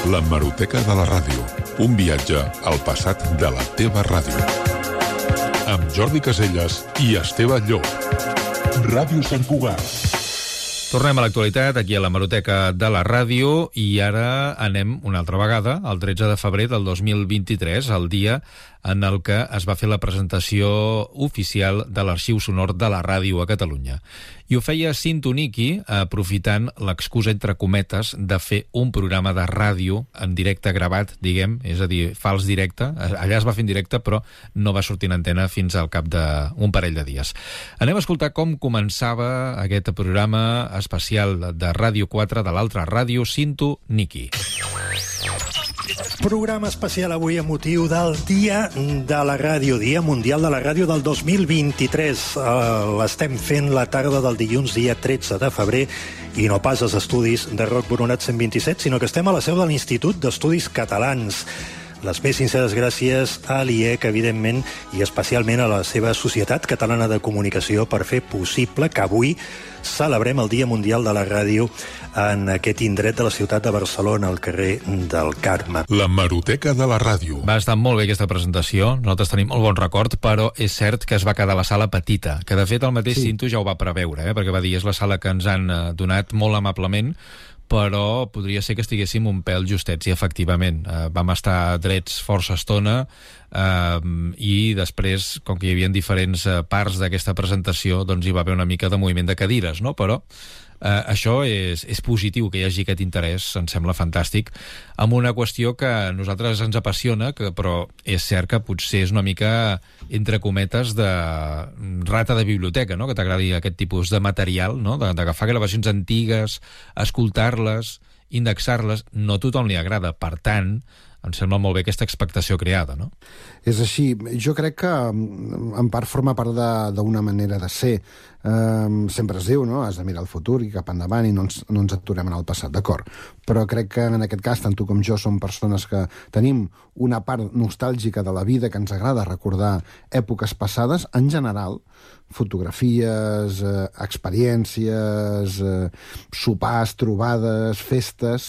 L'hemeroteca de la ràdio. Un viatge al passat de la teva ràdio. Amb Jordi Caselles i Esteve Llop. Ràdio Sant Cugat. Tornem a l'actualitat, aquí a l'hemeroteca de la ràdio, i ara anem una altra vegada, el 13 de febrer del 2023, el dia en el que es va fer la presentació oficial de l'Arxiu Sonor de la Ràdio a Catalunya. I ho feia Cinto Niqui, aprofitant l'excusa, entre cometes, de fer un programa de ràdio en directe gravat, diguem, és a dir, fals directe. Allà es va fer en directe, però no va sortir en antena fins al cap d'un parell de dies. Anem a escoltar com començava aquest programa especial de Ràdio 4 de l'altra ràdio, Cinto Niqui. Programa especial avui amb motiu del Dia de la Ràdio, Dia Mundial de la Ràdio del 2023. L'estem fent la tarda del dilluns, dia 13 de febrer, i no pas als estudis de Roc Boronat 127, sinó que estem a la seu de l'Institut d'Estudis Catalans. Les més sinceres gràcies a l'IEC, evidentment, i especialment a la seva Societat Catalana de Comunicació per fer possible que avui celebrem el Dia Mundial de la Ràdio en aquest indret de la ciutat de Barcelona, al carrer del Carme. L'hemeroteca de la ràdio. Va estar molt bé aquesta presentació, nosaltres tenim molt bon record, però és cert que es va quedar la sala petita, que de fet el mateix Cinto ja ho va preveure, perquè va dir és la sala que ens han donat molt amablement, però podria ser que estiguéssim un pèl justets, i efectivament vam estar drets força estona, i després, com que hi havia diferents parts d'aquesta presentació, doncs hi va haver una mica de moviment de cadires, no? Però això és positiu, que hi hagi aquest interès, em sembla fantàstic, amb una qüestió que a nosaltres ens apassiona, però és cert que potser és una mica, entre cometes, de rata de biblioteca, no? Que t'agradi aquest tipus de material, no? D'agafar gravacions antigues, escoltar-les, indexar-les. No a tothom li agrada, per tant, em sembla molt bé aquesta expectació creada, no? És així. Jo crec que en part forma part d'una manera de ser. Sempre es diu, no? Has de mirar el futur i cap endavant i no ens aturem en el passat, d'acord. Però crec que en aquest cas, tant tu com jo som persones que tenim una part nostàlgica de la vida, que ens agrada recordar èpoques passades, en general, fotografies, experiències, sopars, trobades, festes,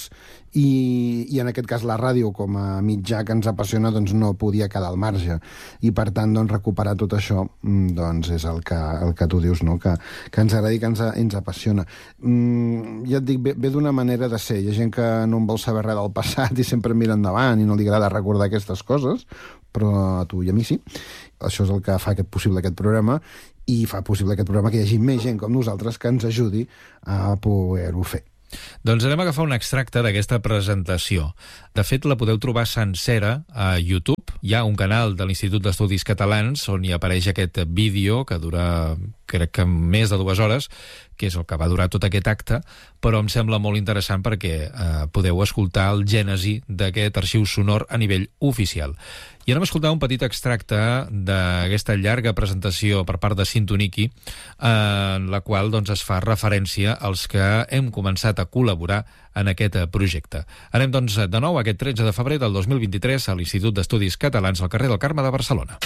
i en aquest cas la ràdio com a mitjà que ens apassiona doncs no podia quedar al marge, i per tant doncs recuperar tot això doncs és el que tu dius, no? Que ens agradi, que ens apassiona. Ja et dic, ve d'una manera de ser. Hi ha gent que no en vol saber res del passat i sempre mira endavant i no li agrada recordar aquestes coses, però a tu i a mi sí. Això és el que fa possible aquest programa, i fa possible aquest programa que hi hagi més gent com nosaltres que ens ajudi a poder-ho fer. Doncs anem a agafar un extracte d'aquesta presentació. De fet, la podeu trobar sencera a YouTube. Hi ha un canal de l'Institut d'Estudis Catalans on hi apareix aquest vídeo que dura, crec que més de 2 hores, que és el que va durar tot aquest acte, però em sembla molt interessant perquè podeu escoltar el gènesi d'aquest arxiu sonor a nivell oficial. I anem a escoltar un petit extracte d'aquesta llarga presentació per part de Cinto Niqui, en la qual doncs, es fa referència als que hem començat a col·laborar en aquest projecte. Anem doncs de nou aquest 13 de febrer del 2023 a l'Institut d'Estudis Catalans al carrer del Carme de Barcelona.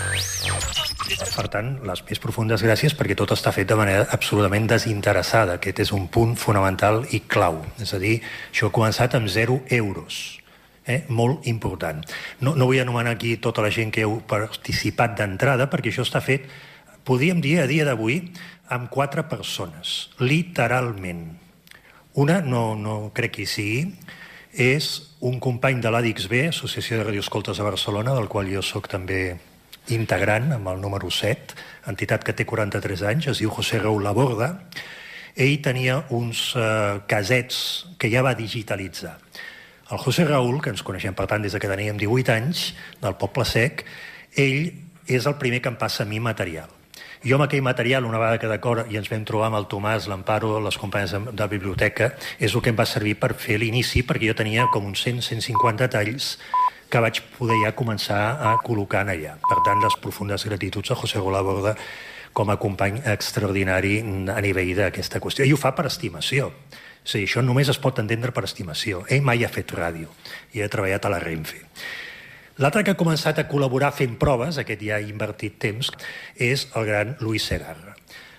Per tant, les més profundes gràcies, perquè tot està fet de manera absolutament desinteressada. Aquest és un punt fonamental i clau. És a dir, això ha començat amb 0 euros. Molt important. No vull anomenar aquí tota la gent que heu participat d'entrada, perquè això està fet, podríem dir a dia d'avui, amb 4 persones, literalment. Una, no crec que hi sigui, és un company de l'ADIXB, Associació de Radioescoltes de Barcelona, del qual jo sóc també integrant, amb el número 7, entitat que té 43 anys, es diu José Raúl Laborda. Ell tenia uns casets que ja va digitalitzar. El José Raúl, que ens coneixem per tant des que teníem 18 anys, del Poble Sec, ell és el primer que em passa a mi material. Jo amb aquell material, una vegada que d'acord, i ens vam trobar amb el Tomàs, l'Amparo, les companyes de biblioteca, és el que em va servir per fer l'inici, perquè jo tenia com uns 100-150 talls que vaig poder ja començar a col·locar allà. Per tant, les profundes gratituds a José Raúl Laborda com a company extraordinari a nivell d'aquesta qüestió. I ho fa per estimació. És a dir, això només es pot entendre per estimació. Ell mai ha fet ràdio i ha treballat a la Renfe. L'altre que ha començat a col·laborar fent proves, aquest ja ha invertit temps, és el gran Luis Segarra.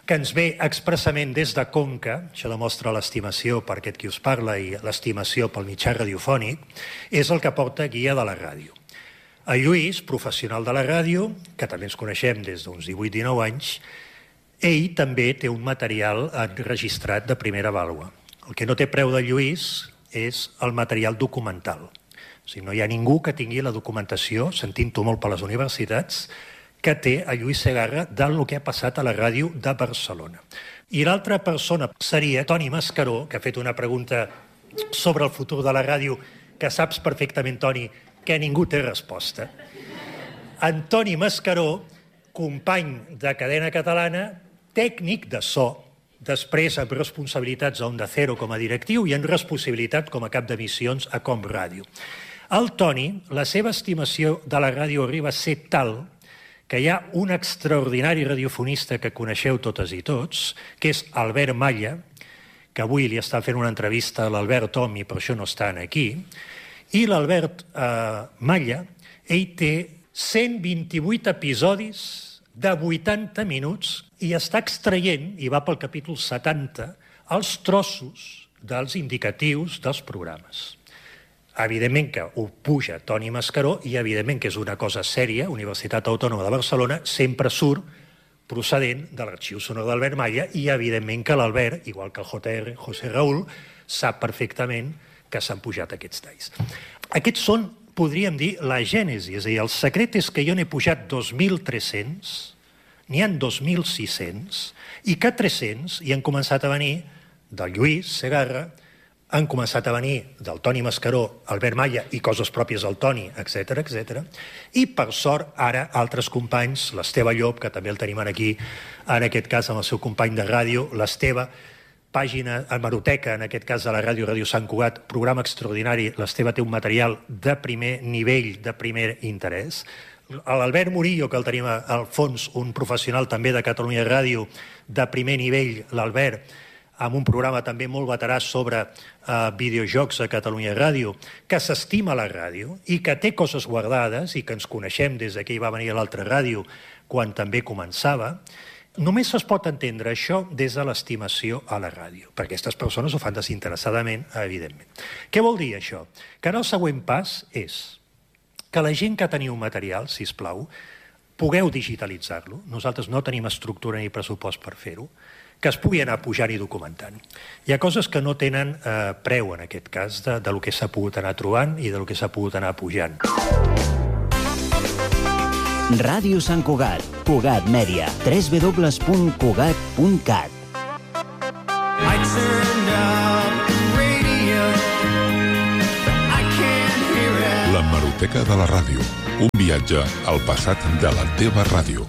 que ens ve expressament des de Conca, això demostra l'estimació per aquest qui us parla i l'estimació pel mitjà radiofònic, és el que porta guia de la ràdio. El Lluís, professional de la ràdio, que també ens coneixem des d'uns 18-19 anys, ell també té un material enregistrat de primera vàlua. El que no té preu de Lluís és el material documental. O sigui, no hi ha ningú que tingui la documentació, sentint-ho molt per les universitats, que té a Lluís Segarra del que ha passat a la ràdio de Barcelona. I l'altra persona seria Toni Mascaró, que ha fet una pregunta sobre el futur de la ràdio, que saps perfectament, Toni, que ningú té resposta. Antoni Mascaró, company de Cadena Catalana, tècnic de so, després amb responsabilitats a Onda Cero com a directiu i en responsabilitat com a cap d'emissions a Com Ràdio. El Toni, la seva estimació de la ràdio arriba a ser tal que hi ha un extraordinari radiofonista que coneixeu totes i tots, que és Albert Malla, que avui li està fent una entrevista a l'Albert Tom i per això no estan aquí, i l'Albert Malla, ell té 128 episodis de 80 minuts i està extraient, i va pel capítol 70, els trossos dels indicatius dels programes. Evidentment que ho puja Toni Mascaró i evidentment que és una cosa sèria, Universitat Autònoma de Barcelona sempre surt procedent de l'arxiu sonor d'Albert Malla i evidentment que l'Albert, igual que el JR, José Raúl, sap perfectament que s'han pujat aquests talls. Aquests són, podríem dir, la gènesi, és a dir, el secret és que jo n'he pujat 2.300, n'hi ha 2.600, i que 300 hi han començat a venir del Lluís Segarra, han començat a venir del Toni Mascaró, Albert Malla i coses pròpies del Toni, etc etc. I per sort ara altres companys, l'Esteve Llop, que també el tenim aquí, en aquest cas amb el seu company de ràdio, l'Esteve, pàgina, hemeroteca, en aquest cas de la ràdio, Ràdio Sant Cugat, programa extraordinari, l'Esteve té un material de primer nivell, de primer interès. L'Albert Murillo, que el tenim al fons, un professional també de Catalunya Ràdio, de primer nivell, l'Albert, amb un programa també molt veterà sobre videojocs a Catalunya Ràdio, que s'estima la ràdio i que té coses guardades i que ens coneixem des que ell va venir a l'altra ràdio quan també començava. Només es pot entendre això des de l'estimació a la ràdio, perquè aquestes persones ho fan desinteressadament, evidentment. Què vol dir això? Que el següent pas és que la gent que teniu material, sisplau, pugueu digitalitzar-lo. Nosaltres no tenim estructura ni pressupost per fer-ho, que es pugui anar pujant i documentant. Hi ha coses que no tenen preu, en aquest cas, de lo que s'ha pogut anar trobant i de lo que s'ha pogut anar pujant. Ràdio Sant Cugat, Cugat Mèdia, www.cugat.cat. L'hemeroteca de la ràdio. Un viatge al passat de la teva ràdio.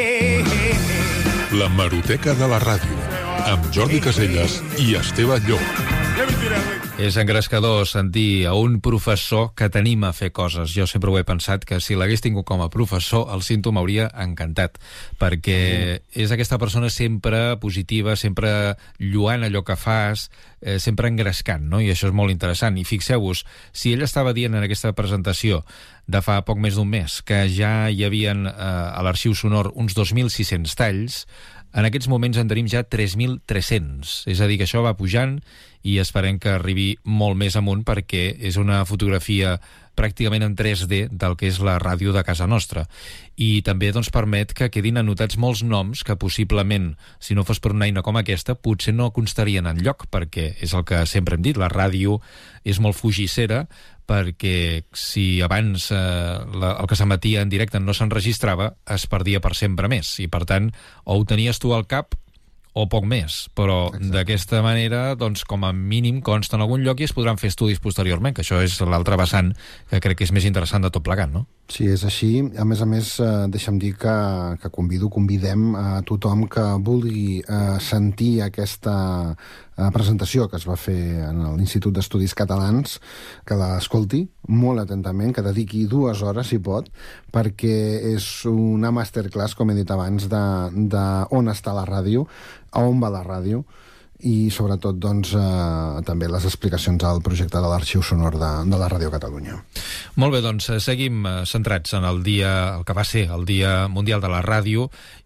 L'hemeroteca de la ràdio, amb Jordi Caselles i Esteve Llop. És engrescador sentir a un professor que tenim a fer coses. Jo sempre ho he pensat, que si l'hagués tingut com a professor, el cinto m'hauria encantat, perquè és aquesta persona sempre positiva, sempre lluant allò que fas, sempre engrescant, no? I això és molt interessant. I fixeu-vos, si ell estava dient en aquesta presentació de fa poc més d'un mes que ja hi havien a l'arxiu sonor uns 2.600 talls, en aquests moments en tenim ja 3.300. És a dir, que això va pujant i esperem que arribi molt més amunt, perquè és una fotografia pràcticament en 3D del que és la ràdio de casa nostra. I també doncs, permet que quedin anotats molts noms que possiblement, si no fos per una eina com aquesta, potser no constarien enlloc, perquè és el que sempre hem dit, la ràdio és molt fugissera, perquè si abans el que s'emetia en directe no s'enregistrava, es perdia per sempre més, i per tant o ho tenies tu al cap o poc més, però d'aquesta manera, doncs, com a mínim consta en algun lloc i es podran fer estudis posteriorment, que això és l'altre vessant que crec que és més interessant de tot plegat, no? Sí, és així. A més, deixa'm dir que convidem a tothom que vulgui sentir aquesta presentació que es va fer en l'Institut d'Estudis Catalans, que l'escolti molt atentament, que dediqui 2 hores, si pot, perquè és una masterclass, com he dit abans, d'on està la ràdio, a on va la ràdio, i sobretot doncs, també les explicacions al projecte de l'Arxiu Sonor de la Ràdio Catalunya. Molt bé, doncs seguim centrats en el que va ser el Dia Mundial de la Ràdio,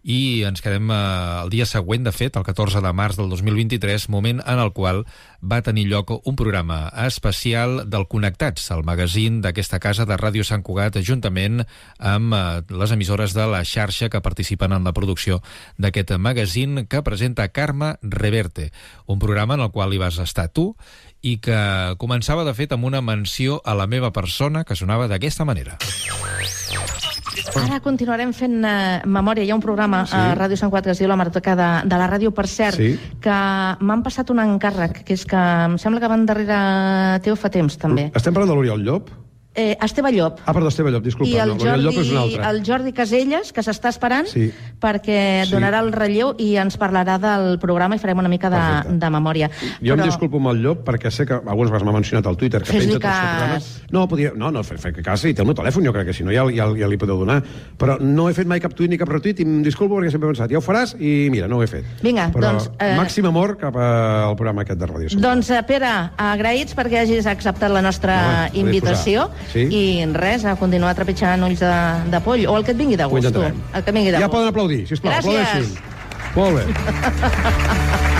i ens quedem el dia següent, de fet, el 14 de març del 2023, moment en el qual va tenir lloc un programa especial del Connectats, el magazín d'aquesta casa de Ràdio Sant Cugat, juntament amb les emissores de la xarxa que participen en la producció d'aquest magazín que presenta Carme Reverte, un programa en el qual hi vas estar tu i que començava, de fet, amb una menció a la meva persona que sonava d'aquesta manera. Ara continuarem fent memòria. Hi ha un programa a Ràdio Sant Cugat que es diu La Maroteca de la Ràdio, per cert, que m'han passat un encàrrec, que és que em sembla que van darrere teu fa temps, també. Estem parlant de l'Oriol Llop? Esteve Llop. Ah, perdó, Esteve Llop, disculpa. I el Jordi Caselles, que s'està esperant, perquè donarà el relleu i ens parlarà del programa i farem una mica de memòria. Jo em disculpo amb el Llop, perquè sé que algunes vegades m'ha mencionat al Twitter que penja tots els programes. No, fer cas, i té el meu telèfon, jo crec que si no ja li podeu donar. Però no he fet mai cap tuit ni cap retuit i em disculpo perquè sempre he pensat, ja ho faràs i mira, no ho he fet. Vinga, doncs... Màxim amor cap al programa aquest de Ràdio Sant Cugat. Doncs, Pere, agraïts perquè hagis acceptat la nostra invitació. I res, a continuar trepitjant ulls de poll, o el que et vingui de gust, tu. El que vingui de gust. Ja poden aplaudir, sisplau. Gràcies. Molt bé.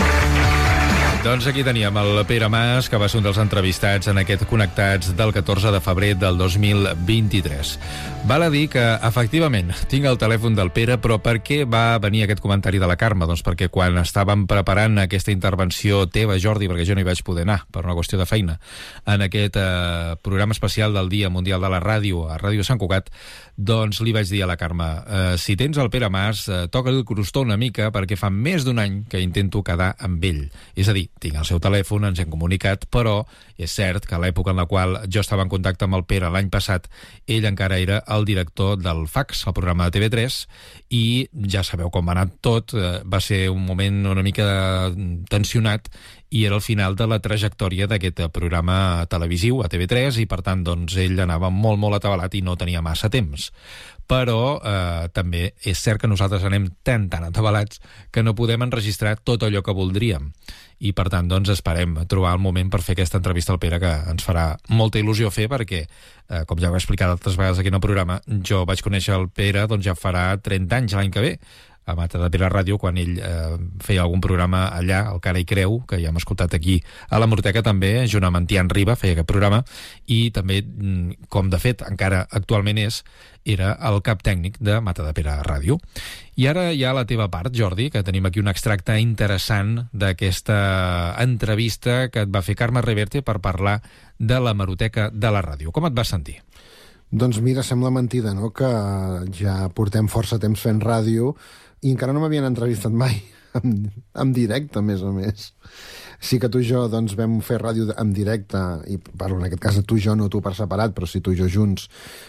Doncs aquí teníem el Pere Mas, que va ser un dels entrevistats en aquest Connectats del 14 de febrer del 2023. Val a dir que, efectivament, tinc el telèfon del Pere, però per què va venir aquest comentari de la Carme? Doncs perquè quan estàvem preparant aquesta intervenció teva, Jordi, perquè jo no hi vaig poder anar, per una qüestió de feina, en aquest programa especial del Dia Mundial de la Ràdio, a Ràdio Sant Cugat, doncs li vaig dir a la Carme, si tens el Pere Mas, toca el crostó una mica, perquè fa més d'un any que intento quedar amb ell. És a dir, tinc el seu telèfon, ens hem comunicat, però és cert que a l'època en la qual jo estava en contacte amb el Pere l'any passat, ell encara era el director del Fax, el programa de TV3, i ja sabeu com va anar tot, va ser un moment una mica tensionat, i era el final de la trajectòria d'aquest programa televisiu a TV3 i, per tant, doncs, ell anava molt, molt atabalat i no tenia massa temps. Però també és cert que nosaltres anem tan atabalats que no podem enregistrar tot allò que voldríem. I, per tant, doncs, esperem trobar el moment per fer aquesta entrevista al Pere, que ens farà molta il·lusió fer, perquè, com ja ho he explicat altres vegades aquí en el programa, jo vaig conèixer el Pere, doncs ja farà 30 anys l'any que ve, a Matadepera Ràdio, quan ell feia algun programa allà, el Cara i Creu, que ja hem escoltat aquí a la Maroteca també, junt amb en Tian Riba, feia aquest programa, i també, com de fet encara actualment era el cap tècnic de Matadepera Ràdio. I ara hi ha la teva part, Jordi, que tenim aquí un extracte interessant d'aquesta entrevista que et va fer Carme Reverte per parlar de la Maroteca de la Ràdio. Com et vas sentir? Doncs mira, sembla mentida, no?, que ja portem força temps fent ràdio i encara no m'havien entrevistat mai, en directe, a més a més. Sí que tu i jo doncs, vam fer ràdio en directe, i parlo en aquest cas de tu i jo, no tu per separat, però sí tu i jo junts,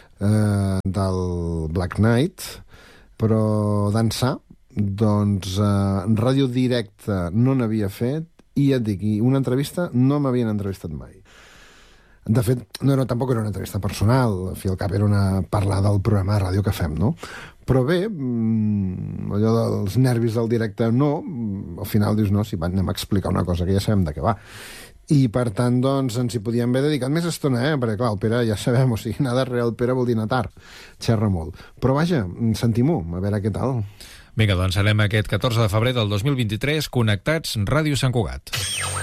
del Black Knight, però d'ençà, doncs, ràdio directe no n'havia fet, i ja et dic, i una entrevista no m'havien entrevistat mai. De fet, tampoc era una entrevista personal, al fi al cap era parlar del programa de ràdio que fem, no? Però bé, allò dels nervis del directe al final dius, no, anem a explicar una cosa que ja sabem de què va. I per tant, doncs, ens hi podíem haver dedicat més estona, perquè clar, el Pere ja sabem, o sigui, anar darrere el Pere vol dir anar tard, xerra molt. Però vaja, sentim-ho, a veure què tal. Vinga, doncs anem aquest 14 de febrer del 2023, Connectats, Ràdio Sant Cugat.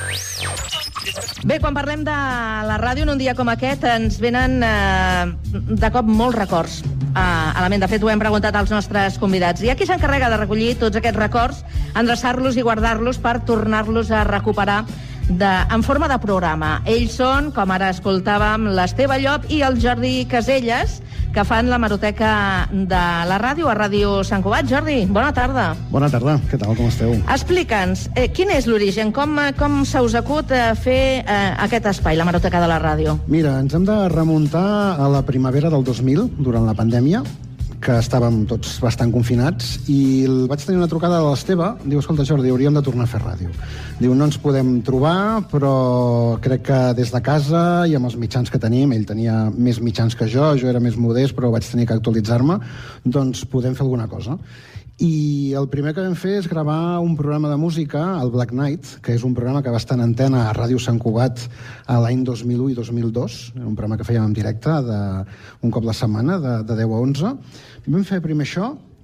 Bé, quan parlem de la ràdio en un dia com aquest ens venen de cop molts records a la ment. De fet, ho hem preguntat als nostres convidats. Hi ha qui s'encarrega de recollir tots aquests records, endreçar-los i guardar-los per tornar-los a recuperar en forma de programa. Ells són, com ara escoltàvem, l'Esteve Llop i el Jordi Caselles, que fan la Maroteca de la ràdio a Ràdio Sant Cugat. Jordi, bona tarda. Bona tarda, què tal, com esteu? Explica'ns, quin és l'origen? Com se us acut fer aquest espai, la Maroteca de la ràdio? Mira, ens hem de remuntar a la primavera del 2000, durant la pandèmia, que estàvem tots bastant confinats, i vaig tenir una trucada de l'Esteve, diu, escolta, Jordi, hauríem de tornar a fer ràdio. Diu, no ens podem trobar, però crec que des de casa i amb els mitjans que tenim, ell tenia més mitjans que jo era més modest, però vaig tenir que actualitzar-me, doncs podem fer alguna cosa. I el primer que vam fer és gravar un programa de música, el Black Knight, que és un programa que va estar en antena a Ràdio Sant Cugat a l'any 2001 i 2002, un programa que fèiem en directe un cop la setmana, de 10 a 11. Vam fer primer això,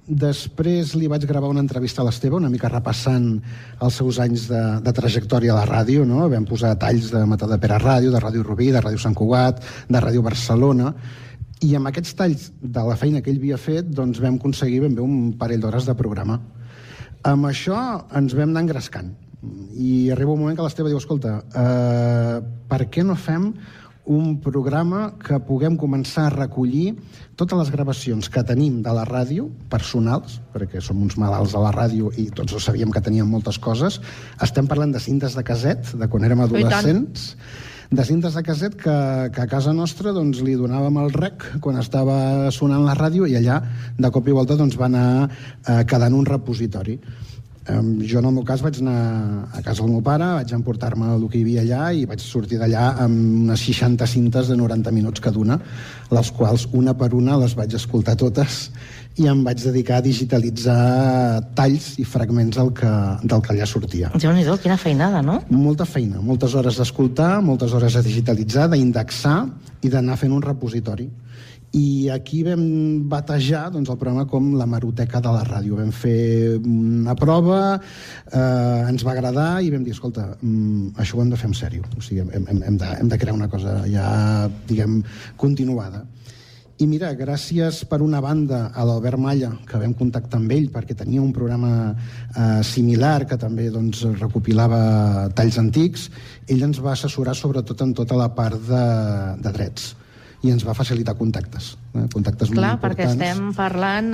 Després li vaig gravar una entrevista a l'Esteve, una mica repassant els seus anys de trajectòria a la ràdio, no? Vam posar talls de Matadepera Ràdio, de Ràdio Rubí, de Ràdio Sant Cugat, de Ràdio Barcelona, i amb aquests talls de la feina que ell havia fet, doncs vam aconseguir ben bé un parell d'hores de programa. Amb això ens vam anar engrescant. I arriba un moment que l'Esteve diu, escolta, per què no fem un programa que puguem començar a recollir totes les gravacions que tenim de la ràdio, personals, perquè som uns malalts a la ràdio i tots sabíem que teníem moltes coses. Estem parlant de cintes de caset, de quan érem adolescents, de cintes de caset que a casa nostra doncs, li donàvem el rec quan estava sonant la ràdio i allà, de cop i volta, doncs, va anar quedant un repositori. Jo, en el meu cas, vaig anar a casa del meu pare, vaig emportar-me el que hi havia allà i vaig sortir d'allà amb unes 60 cintes de 90 minuts cada una, les quals, una per una, les vaig escoltar totes i em vaig dedicar a digitalitzar talls i fragments del que allà sortia. Déu-n'hi-do, quina feinada, no? Molta feina, moltes hores d'escoltar, moltes hores de digitalitzar, d'indexar i d'anar fent un repositori. I aquí vam batejar doncs, el programa com la Hemeroteca de la ràdio. Vam fer una prova, ens va agradar i vam dir, escolta, això ho hem de fer en sèrio. O sigui, hem de crear una cosa ja, diguem, continuada. I mira, gràcies per una banda a l'Albert Malla, que vam contactar amb ell perquè tenia un programa similar que també doncs, recopilava talls antics, ell ens va assessorar sobretot en tota la part de drets i ens va facilitar contactes molt importants. Clar, perquè estem parlant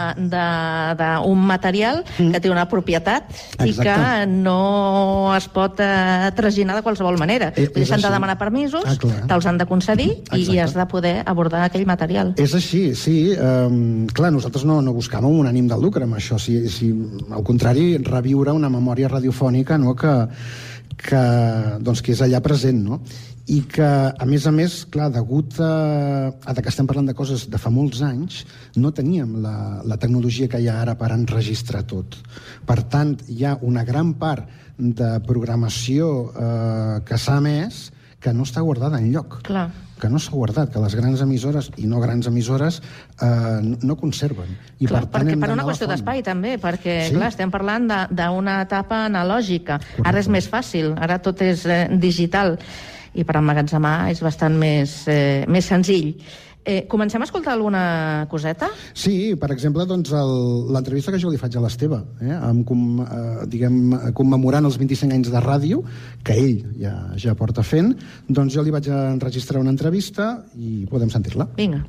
d'un material que té una propietat i que no es pot traginar de qualsevol manera. S'han de demanar permisos, te'ls han de concedir i has de poder abordar aquell material. És així, sí. Clar, nosaltres no buscàvem un ànim de lucre amb això, al contrari, reviure una memòria radiofònica que és allà present, no? I que, a més, clar, degut a que estem parlant de coses de fa molts anys, no teníem la tecnologia que hi ha ara per enregistrar tot. Per tant, hi ha una gran part de programació que s'ha emès que no està guardada enlloc. Clar. Que no s'ha guardat, que les grans emissores i no grans emissores no conserven. I clar, per una qüestió d'espai, també, perquè clar, estem parlant d'una etapa analògica. Ara és més fàcil, ara tot és digital, i per emmagatzemar és bastant més senzill. Comencem a escoltar alguna coseta? Sí, per exemple, doncs, l'entrevista que jo li faig a l'Esteve, commemorant els 25 anys de ràdio, que ell ja porta fent, doncs jo li vaig enregistrar una entrevista i podem sentir-la. Vinga.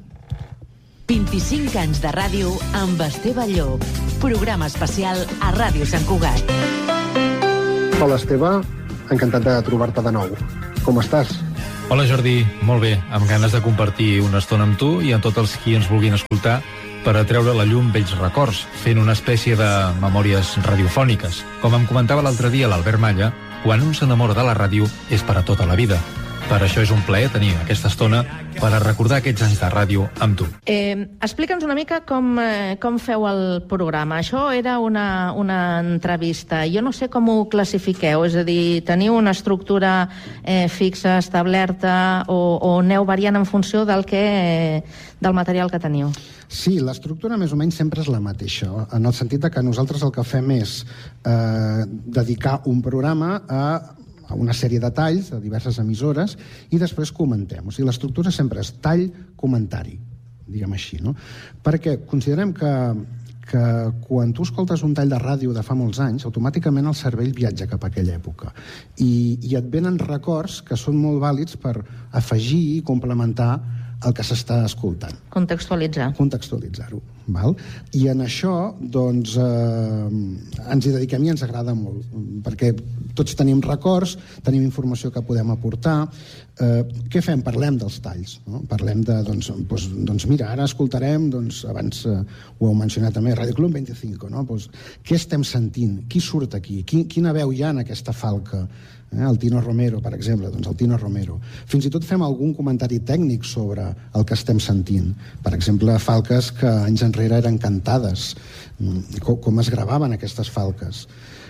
25 anys de ràdio amb Esteve Llop. Programa especial a Ràdio Sant Cugat. Hola, Esteve. Encantat de trobar-te de nou. Com estàs? Hola, Jordi. Molt bé. Amb ganes de compartir una estona amb tu i amb tots els qui ens vulguin escoltar per atreure la llum vells records, fent una espècie de memòries radiofòniques. Com em comentava l'altre dia l'Albert Malla, quan un s'enamora de la ràdio és per a tota la vida. Per això és un plaer tenir aquesta estona per a recordar aquests anys de ràdio amb tu. Explica'ns una mica com feu el programa. Això era una entrevista. Jo no sé com ho classifiqueu, és a dir, teniu una estructura fixa, establerta, o aneu variant en funció del material que teniu? Sí, l'estructura més o menys sempre és la mateixa, en el sentit que nosaltres el que fem és dedicar un programa a una sèrie de talls de diverses emissores i després comentem. O sigui, l'estructura sempre és tall-comentari, diguem així, no? Perquè considerem que quan tu escoltes un tall de ràdio de fa molts anys, automàticament el cervell viatja cap a aquella època i et venen records que són molt vàlids per afegir i complementar el que s'està escoltant. Contextualitzar-ho. Val? I en això, doncs, ens hi dediquem i ens agrada molt, perquè tots tenim records, tenim informació que podem aportar. Què fem? Parlem dels talls. No? Parlem de, doncs mira, ara escoltarem, doncs, abans ho heu mencionat també, Ràdio Club 25, no? Doncs, què estem sentint? Qui surt aquí? Quina veu hi ha en aquesta falca? El Tino Romero, per exemple, doncs el Tino Romero. Fins i tot fem algun comentari tècnic sobre el que estem sentint. Per exemple, falques que anys enrere eren cantades, com es gravaven aquestes falques.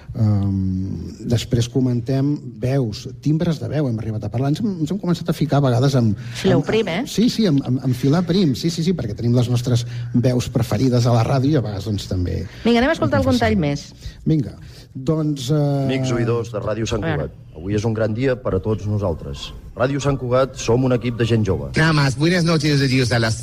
Després comentem veus, timbres de veu, hem arribat a parlar. Ens hem començat a ficar a vegades amb... Fileu prim, eh? Sí, amb filar prim, sí, perquè tenim les nostres veus preferides a la ràdio i a vegades doncs també... Vinga, anem a escoltar algun tall més. Vinga, doncs... Amics oïdors de Ràdio Sant Cugat, avui és un gran dia per a tots nosaltres. Ràdio Sant Cugat som un equip de gent jove. Nada más, buenas noches, Dios a las